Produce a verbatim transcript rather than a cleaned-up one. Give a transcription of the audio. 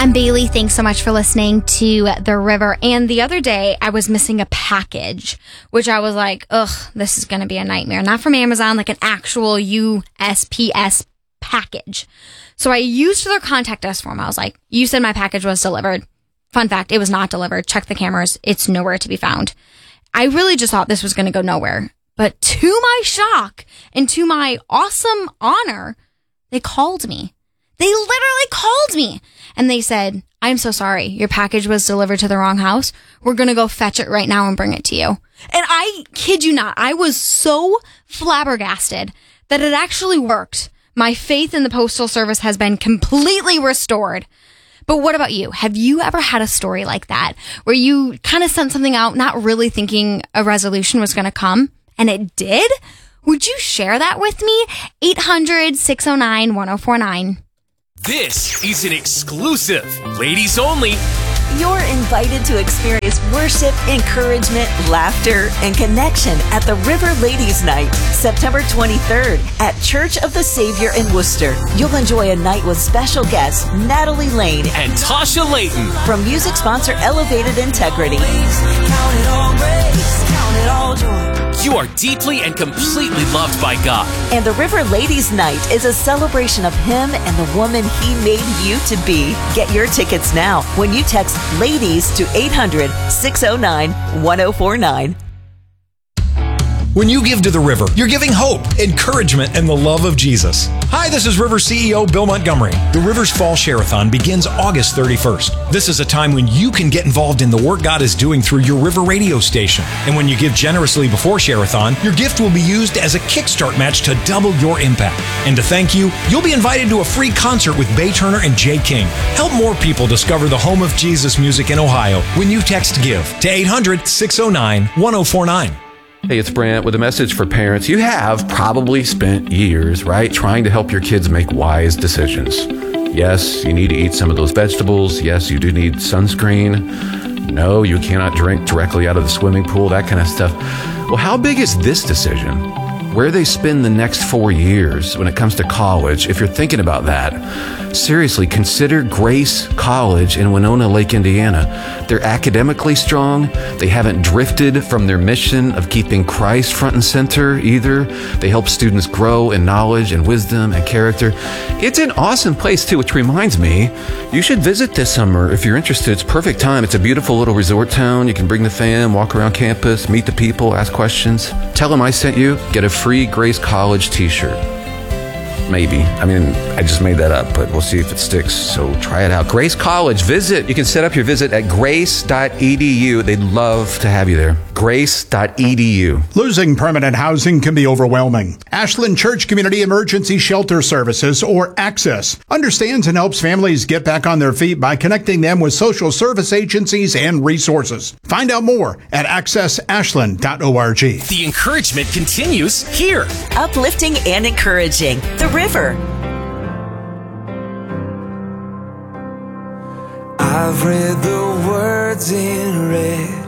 I'm Bailey. Thanks so much for listening to The River. And the other day, I was missing a package, which I was like, ugh, this is going to be a nightmare. Not from Amazon, like an actual U S P S package. So I used their contact us form. I was like, you said my package was delivered. Fun fact, it was not delivered. Check the cameras. It's nowhere to be found. I really just thought this was going to go nowhere. But to my shock and to my awesome honor, they called me. They literally called me. And they said, I'm so sorry. Your package was delivered to the wrong house. We're going to go fetch it right now and bring it to you. And I kid you not, I was so flabbergasted that it actually worked. My faith in the Postal Service has been completely restored. But what about you? Have you ever had a story like that where you kind of sent something out not really thinking a resolution was going to come and it did? Would you share that with me? eight hundred, six oh nine, one oh four nine. This is an exclusive, ladies only. You're invited to experience worship, encouragement, laughter, and connection at the River Ladies Night, September twenty-third at Church of the Savior in Worcester. You'll enjoy a night with special guests Natalie Lane and Tasha Layton from music sponsor Elevated Integrity. You are deeply and completely loved by God. And the River Ladies Night is a celebration of Him and the woman He made you to be. Get your tickets now when you text LADIES to eight hundred, six oh nine, one oh four nine. When you give to the River, you're giving hope, encouragement, and the love of Jesus. Hi, this is River C E O Bill Montgomery. The River's Fall Share-a-thon begins August thirty-first. This is a time when you can get involved in the work God is doing through your River radio station. And when you give generously before Share-a-thon, your gift will be used as a kickstart match to double your impact. And to thank you, you'll be invited to a free concert with Bay Turner and Jay King. Help more people discover the home of Jesus music in Ohio when you text GIVE to eight hundred, six oh nine, one oh four nine. Hey, it's Brant with a message for parents. You have probably spent years, right, trying to help your kids make wise decisions. Yes, you need to eat some of those vegetables. Yes, you do need sunscreen. No, you cannot drink directly out of the swimming pool, that kind of stuff. Well, how big is this decision? Where they spend the next four years when it comes to college, if you're thinking about that, seriously, consider Grace College in Winona Lake, Indiana. They're academically strong. They haven't drifted from their mission of keeping Christ front and center either. They help students grow in knowledge and wisdom and character. It's an awesome place too, which reminds me, you should visit this summer if you're interested. It's perfect time. It's a beautiful little resort town. You can bring the fam, walk around campus, meet the people, ask questions. Tell them I sent you. Get a free Grace College t-shirt. Maybe. I mean, I just made that up, but we'll see if it sticks. So try it out. Grace College, visit. You can set up your visit at grace dot e d u. They'd love to have you there. grace dot e d u. Losing permanent housing can be overwhelming. Ashland Church Community Emergency Shelter Services, or ACCESS, understands and helps families get back on their feet by connecting them with social service agencies and resources. Find out more at access ashland dot org. The encouragement continues here. Uplifting and encouraging. The River. I've read the words in red